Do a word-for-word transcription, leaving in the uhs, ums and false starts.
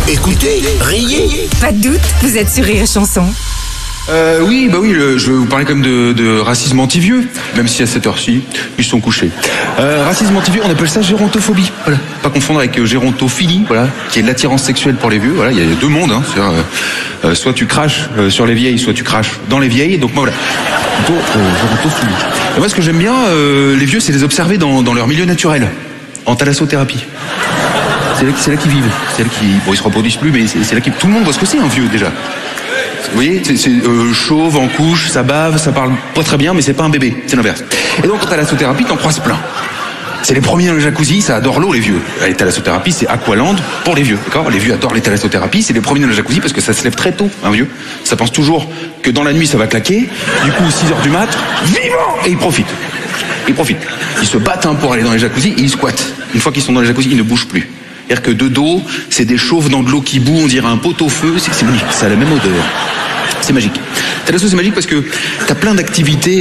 Écoutez, riez. Pas de doute, vous êtes sur Rire et Chanson. Euh, oui, bah oui, le, je vais vous parler quand même de, de racisme anti-vieux, même si à cette heure-ci, ils sont couchés. Euh, racisme anti-vieux, on appelle ça gérontophobie. Voilà. Pas confondre avec euh, gérontophilie, voilà, qui est l'attirance sexuelle pour les vieux. Voilà, il y a deux mondes. Hein, euh, euh, soit tu craches euh, sur les vieilles, soit tu craches dans les vieilles. Donc moi, voilà, plutôt euh, gérontophilie. Et moi, ce que j'aime bien, euh, les vieux, c'est les observer dans, dans leur milieu naturel, en thalassothérapie. C'est là, c'est là qu'ils vivent. C'est là qu'ils, bon, ils se reproduisent plus, mais c'est, c'est là qu'ils, tout le monde voit ce que c'est un vieux déjà. Vous voyez, c'est, c'est euh, chauve, en couche, ça bave, ça parle pas très bien, mais c'est pas un bébé, c'est l'inverse. Et donc, quand t'as la thalassothérapie, t'en croises plein. C'est les premiers dans le jacuzzi, ça adore l'eau, les vieux. Les thalassothérapie, c'est Aqualand pour les vieux, d'accord? Les vieux adorent les thalassothérapies, c'est les premiers dans le jacuzzi parce que ça se lève très tôt, un vieux. Ça pense toujours que dans la nuit, ça va claquer. Du coup, six heures du mat, vivant! Et ils profitent. Ils profitent. Ils se battent hein, pour aller dans les jacuzzis et ils squattent. Une fois qu'ils sont dans les jacuzzis, ils ne bougent plus. C'est-à-dire que de dos, c'est des chauves dans de l'eau qui bout, on dirait un pot-au-feu, c'est, c'est magnifique, ça a la même odeur. C'est magique. Thalasso, c'est magique parce que t'as plein d'activités